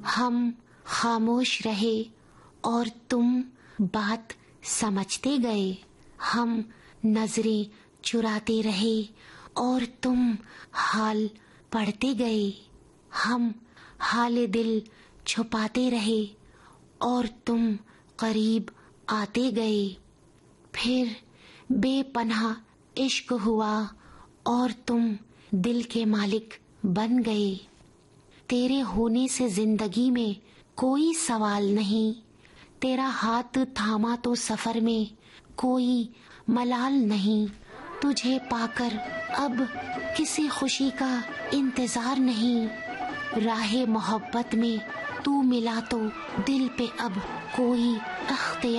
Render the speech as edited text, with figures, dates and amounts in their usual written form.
हम खामोश रहे और तुम बात समझते गए। हम नजरें चुराते रहे और तुम हाल पढ़ते गए। हम हाले दिल छुपाते रहे और तुम करीब आते गए। फिर बेपनाह इश्क हुआ और तुम दिल के मालिक बन गए। तेरे होने से जिंदगी में कोई सवाल नहीं, तेरा हाथ थामा तो सफर में कोई मलाल नहीं। तुझे पाकर अब किसी खुशी का इंतजार नहीं, राहे मोहब्बत में तू मिला तो दिल पे अब कोई अख्तियार